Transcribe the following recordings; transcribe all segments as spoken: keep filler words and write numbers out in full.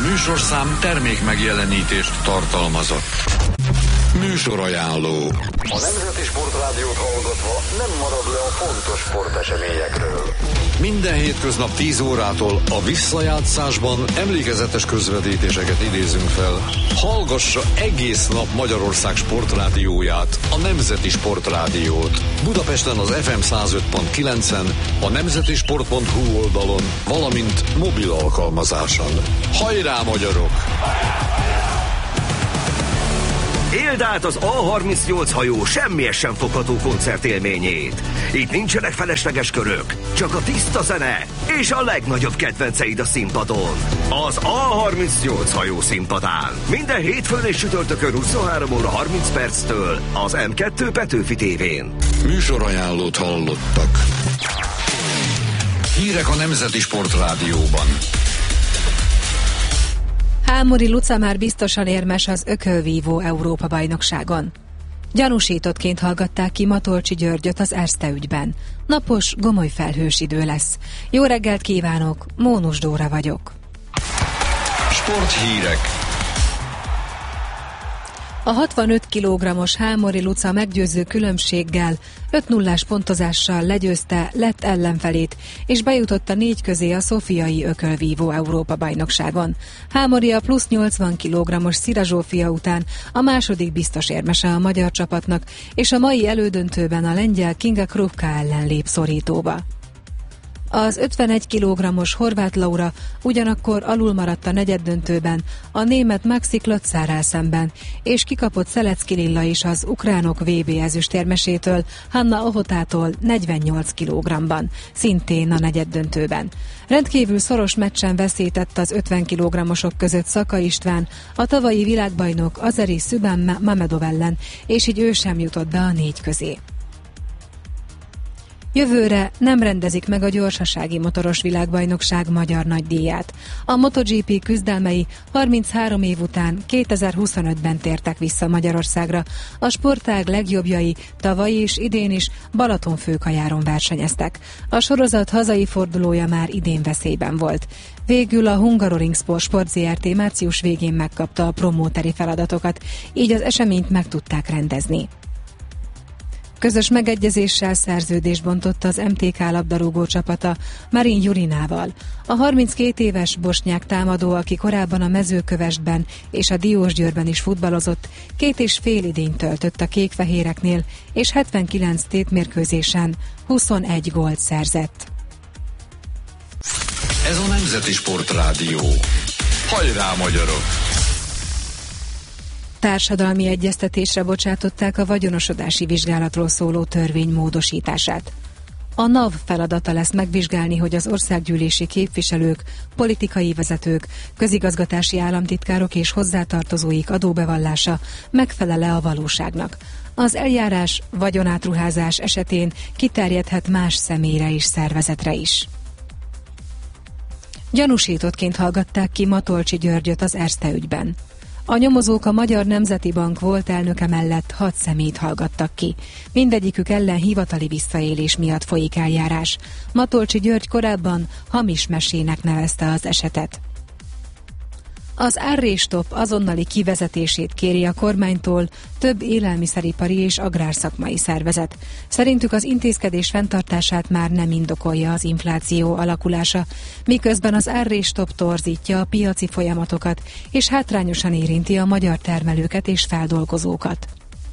műsorszám termék megjelenítést tartalmazott. Műsorajánló. A Nemzeti Sportrádiót hallgatva nem marad le a fontos sporteseményekről. Minden hétköznap tíz órától a visszajátszásban emlékezetes közvetítéseket idézünk fel. Hallgassa egész nap Magyarország sportrádióját, a Nemzeti Sportrádiót. Budapesten az ef em száz öt pont kilencen, a nemzetisport pont hu oldalon, valamint mobil alkalmazáson. Hajrá, magyarok! Éld át az á harmincnyolc hajó semmihez sem fogható koncertélményét. Itt nincsenek felesleges körök, csak a tiszta zene és a legnagyobb kedvenceid a színpadon. Az á harmincnyolc hajó színpadán. Minden hétfőn és csütörtökön huszonhárom óra harminc perctől az em kettő Petőfi tévén. Műsorajánlót hallottak. Hírek a Nemzeti Sportrádióban. Hámori Luca már biztosan érmes az ökölvívó Európa-bajnokságon. Gyanúsítottként hallgatták ki Matolcsy Györgyöt az Erste ügyben. Napos, gomoly felhős idő lesz. Jó reggelt kívánok, Mónus Dóra vagyok. Sporthírek. A hatvanöt kilogrammos Hámori Luca meggyőző különbséggel öt nullás pontozással legyőzte lett ellenfelét, és bejutott a négy közé a szofiai ökölvívó Európa-bajnokságon. Hámori a plusz nyolcvan kilogrammos Szira Zsófia után a második biztos érmese a magyar csapatnak, és a mai elődöntőben a lengyel Kinga Krupka ellen lép szorítóba. Az ötvenegy kilogrammos Horváth Laura ugyanakkor alulmaradt a negyeddöntőben a német Maxi Klötzárral szemben, és kikapott Szelecki Lilla is az ukránok vé bé ezüstérmesétől, Hanna Ohotától negyvennyolc kilogramban, szintén a negyeddöntőben. Rendkívül szoros meccsen veszített az ötven kilogrammosok között Szaka István, a tavalyi világbajnok Azeri Szüben Mamedov ellen, és így ő sem jutott be a négy közé. Jövőre nem rendezik meg a gyorsasági motoros világbajnokság magyar nagydíját. A MotoGP küzdelmei harminchárom év után kétezer-huszonötben tértek vissza Magyarországra. A sportág legjobbjai tavaly és idén is Balatonfőkajáron versenyeztek. A sorozat hazai fordulója már idén veszélyben volt. Végül a Hungaroring Sport Sport zé er té március végén megkapta a promóteri feladatokat, így az eseményt meg tudták rendezni. Közös megegyezéssel szerződést bontott az em té ká labdarúgó csapata Marin Jurinával. A harminckét éves bosnyák támadó, aki korábban a Mezőkövesdben és a Diósgyőrben is futballozott, két és fél idényt töltött a kékfehéreknél, és hetvenkilenc tétmérkőzésen huszonegy gólt szerzett. Ez a Nemzeti Sportrádió. Hajrá, magyarok! Társadalmi egyeztetésre bocsátották a vagyonosodási vizsgálatról szóló törvény módosítását. A NAV feladata lesz megvizsgálni, hogy az országgyűlési képviselők, politikai vezetők, közigazgatási államtitkárok és hozzátartozóik adóbevallása megfelel-e a valóságnak. Az eljárás vagyonátruházás esetén kiterjedhet más személyre és szervezetre is. Gyanúsítottként hallgatták ki Matolcsy Györgyöt az Erste ügyben. A nyomozók a Magyar Nemzeti Bank volt elnöke mellett hat személyt hallgattak ki. Mindegyikük ellen hivatali visszaélés miatt folyik eljárás. Matolcsy György korábban hamis mesének nevezte az esetet. Az árrésstop azonnali kivezetését kéri a kormánytól több élelmiszeripari és agrárszakmai szervezet. Szerintük az intézkedés fenntartását már nem indokolja az infláció alakulása, miközben az árrésstop torzítja a piaci folyamatokat és hátrányosan érinti a magyar termelőket és feldolgozókat.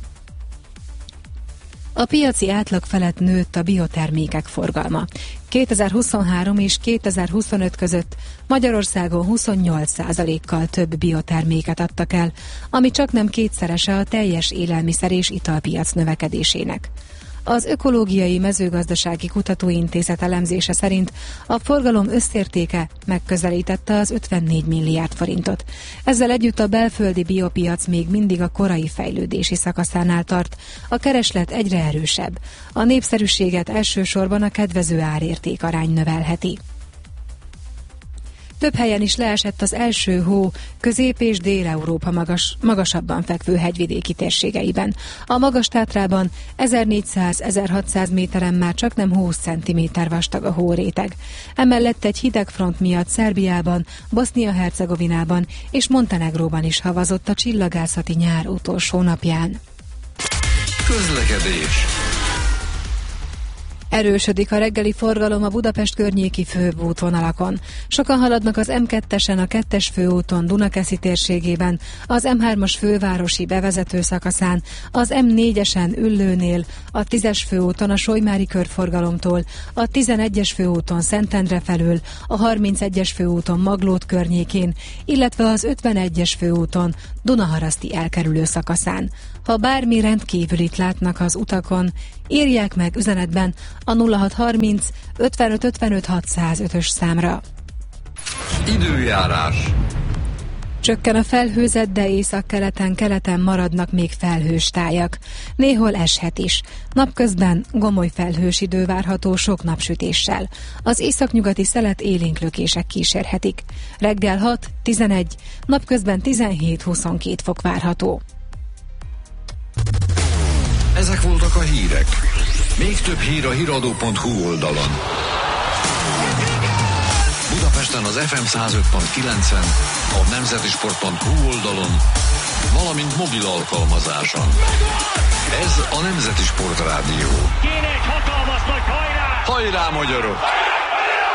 A piaci átlag felett nőtt a biotermékek forgalma. kétezer-huszonhárom és kétezer-huszonöt között Magyarországon huszonnyolc százalékkal több bioterméket adtak el, ami csaknem kétszerese a teljes élelmiszer- és italpiac növekedésének. Az Ökológiai Mezőgazdasági Kutatóintézet elemzése szerint a forgalom összértéke megközelítette az ötvennégy milliárd forintot. Ezzel együtt a belföldi biopiac még mindig a korai fejlődési szakaszánál tart, a kereslet egyre erősebb. A népszerűséget elsősorban a kedvező árérték arány növelheti. Több helyen is leesett az első hó Közép- és Dél-Európa magas, magasabban fekvő hegyvidéki térségeiben. A Magas-Tátrában ezernégyszáz-ezerhatszáz méteren már csak nem húsz centiméter vastag a hóréteg. Emellett egy hideg front miatt Szerbiában, Bosznia-Hercegovinában és Montenegróban is havazott a csillagászati nyár utolsó napján. Közlekedés. Erősödik a reggeli forgalom a Budapest környéki főbb útvonalakon. Sokan haladnak az em kettesen, a kettes főúton Dunakeszi térségében, az em hármas fővárosi bevezető szakaszán, az em négyesen Üllőnél, a tízes főúton a Solymári körforgalomtól, a tizenegyes főúton Szentendre felől, a harmincegyes főúton Maglód környékén, illetve az ötvenegyes főúton Dunaharaszti elkerülő szakaszán. Ha bármi rendkívülit látnak az utakon, írják meg üzenetben a nulla hat harminc ötvenöt ötvenöt hatszázötös számra. Időjárás. Csökken a felhőzet, de északkeleten, keleten maradnak még felhős tájak. Néhol eshet is. Napközben gomoly felhős idő várható sok napsütéssel. Az északnyugati szelet élénklökések kísérhetik. Reggel hat tizenegy, napközben tizenhét-huszonkét fok várható. Ezek voltak a hírek. Még több hír a híradó pont hu oldalon. Budapesten az ef em száz öt pont kilencen, a nemzetisport pont hu oldalon, valamint mobil alkalmazáson. Ez a Nemzeti Sport Rádió. Kéne egy hatalmas nagy hajrá! Hajrá, magyarok!